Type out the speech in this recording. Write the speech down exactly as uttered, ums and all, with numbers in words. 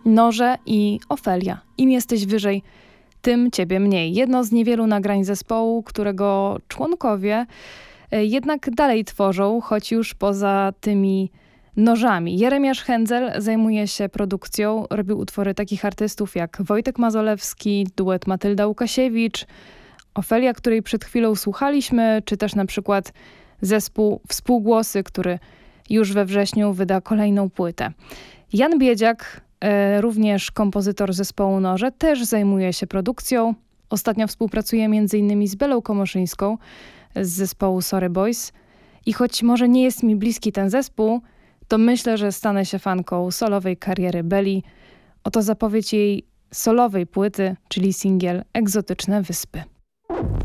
Noże i Ofelia. Im jesteś wyżej, tym ciebie mniej. Jedno z niewielu nagrań zespołu, którego członkowie jednak dalej tworzą, choć już poza tymi nożami. Jeremiasz Hędzel zajmuje się produkcją, robił utwory takich artystów jak Wojtek Mazolewski, duet Matylda Łukasiewicz, Ofelia, której przed chwilą słuchaliśmy, czy też na przykład zespół Współgłosy, który już we wrześniu wyda kolejną płytę. Jan Biedziak, e, również kompozytor zespołu Noże, też zajmuje się produkcją. Ostatnio współpracuje między innymi z Belą Komoszyńską z zespołu Sorry Boys. I choć może nie jest mi bliski ten zespół, to myślę, że stanę się fanką solowej kariery Beli. Oto zapowiedź jej solowej płyty, czyli singiel Egzotyczne Wyspy.